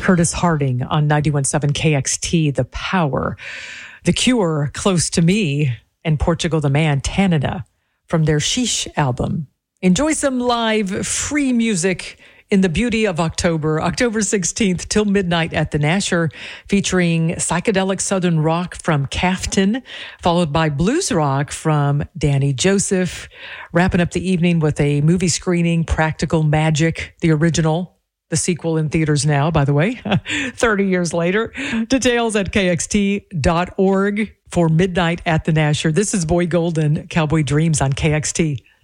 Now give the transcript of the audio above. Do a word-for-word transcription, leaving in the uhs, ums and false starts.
Curtis Harding on ninety-one point seven K X T, The Power. The Cure, Close to Me, and Portugal the Man, Tanana, from their Sheesh album. Enjoy some live free music in the beauty of October, October sixteenth till midnight at the Nasher, featuring psychedelic Southern rock from Kaftan, followed by blues rock from Danny Joseph. Wrapping up the evening with a movie screening, Practical Magic, the original, the sequel in theaters now, by the way, thirty years later. Details at K X T dot org for Midnight at the Nasher. This is Boy Golden, Cowboy Dreams on K X T.